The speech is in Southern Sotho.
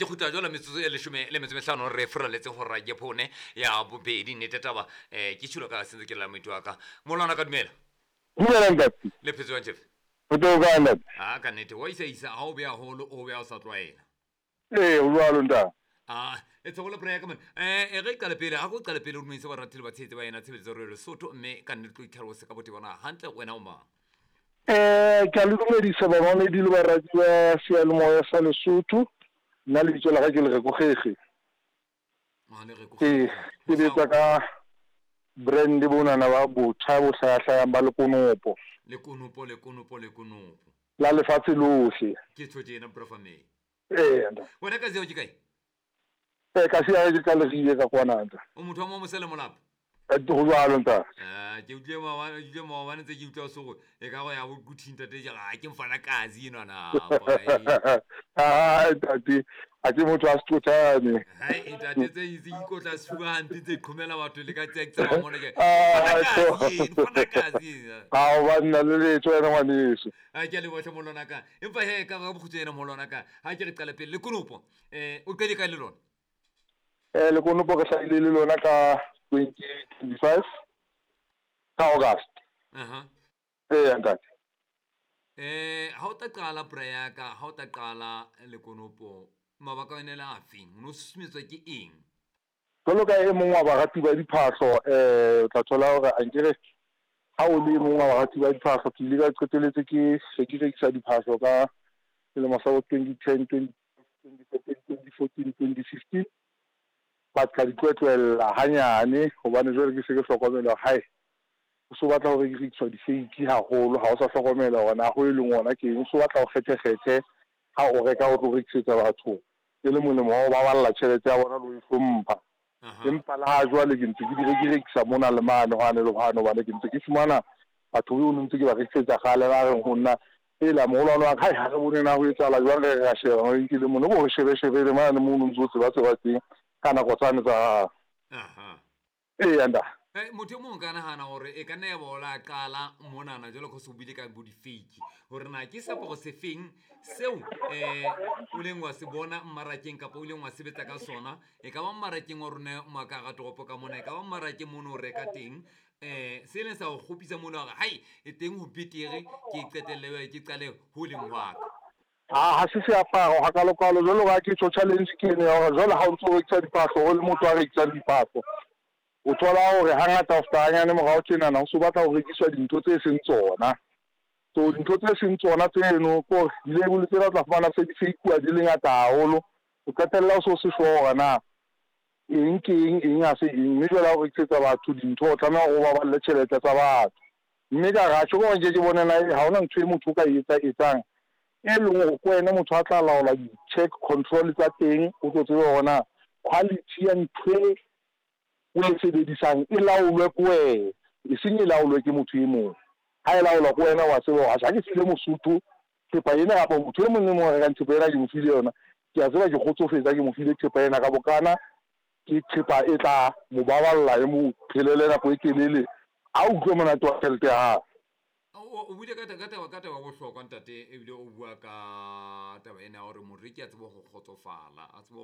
ke khutla jwa la metsotso e leshome le metso mehlano re furaletse go ra ke phone ya bobedi nnete taba ke tshilo ka sentse ke la moitwa ka molwana ka dumela le phetso chef ka nnete wa isa ha o be a holo o be a sa tlwaela o jwalo nta e tsogole prayer ka man e ge ka lepele a go ka lepele o mmise ba ratile ba tshetse ba ena tshebetso re le sotho mme ka nnete tlo itlhalo se ka bote bona hantle wena o mang ke a le dumedisa bamamedi le barati ba seyalemoya sa Lesotho nna le bitso la ka ke le rekogege ke betsa ka brand bonana ba botjha bo hlahlayang ba lekonopo la lefatshe lohle ke tshotjena profame nda wena ka zeo ke kae ka se ya ke ka le rile ka kwananta o motho wa mo mosele molapa go jwalo nta ke utlwe maobane tse ke utlwa sogo e ka go ya go kuthinta te ga ke mfana kazi enwana tate a ke motho a setotane hai tate tse itse ikotla sefuba hanti tse qhomela batho le ka tse tsa mona ke fana kazi a o banna le letso wena ngwaneso a ke le bohle molona ka empa he ka ga bokgutse ena molona ka ha ke re qale pele le konopo o qedi ka le lona le konopo ka hlaile le lona ka 2025 ka August ntate ha o ta qala prayer ka ha o ta qala le konopo mabaka ene la afeng no susumetswa ke eng jalo ka e mongwe wa barati ba diphahlo o tla thola hore ankere ha o le mongwe wa barati ba diphahlo ke ile ka qeteletse ke rekisa diphahlo ka selemo sa 2010 2014 2015 ba tla ditwetwella hanyane hobane jwale ke se ke hlokomela hae o so batla hore ke rekisa di-fake haholo ha o sa hlokomela hore na ho e leng ona ke o so batla ho kgethe ha o reka o tlo rekisetsa batho e le molemo wa ho baballa tjhelete ya bona le ho hlompha empa la ha jwale ke ntse ke rekisa mona le mane hwane le hwane hobane ke ntse ke fumana batho be o ntse ke ba rekisetsa gale ba reng ho nna e la mogolwana wa ka ha re bone na ho etsala jwang re ga sheba ho nkile mona bo shebe mane mo ntse ba tse ka nako tsane tsa anda motho mongwe ka nagana gore e ka nna ya bola qala monana jalo go se bile ka bo di-fake gore na ke seporo sefeng seo o leng wa se bona mmarakeng kapa o leng wa sebetsa ka sona e ka ba mmarakeng wa rona maka ga toropo ka mona e ka ba mmarakeng mono o reka teng se leng sa go gopisa mona gore hai e teng go betere ke qetelele ke qale ho leng wa ka ha se seaparo ga ka lokalo jalo ga ke tso challenge ke ne gore jalo ha o ntse o rekisa diphahlo o le motho a rekisa diphahlo o thola hore hangata o fetanyane morao tjenana o so batla ho rekiswa dintho tse seng tsona so dintho tse seng tsona tseno ko dilebole tse tla fumana se di fake di le ngata haholo o qetella o so se shora na eng a se eng mme jwale o rekisetsa batho dintho o tlameha go baballe tjhelete tsa batho mme ka ratho go ke bonela ha ona ntho e motho ka etsang e leng go kwena motho a tla laola di-check control tsa teng o tlo tsebe gona quality ya ntho o e sebedisang e laolwe ko wena e seng e laolwe ke motho e mong ha e laolwa ko wena wa tseba ha ke file Mosotho thepa ena kapa motho e mong le mong re ka thepa ena ke mo file yona ke a tseba ke kgotsofetsa ke mo file thepa ena ka bokana ke thepa e tla mo baballa e mo phelele nako e telele a utlwe monate wa tjhelete ya hao o buile ka taba bohlokwa ntate ebile o bua ka taba ena gore moreki a tsebe go kgotsofala a tsebe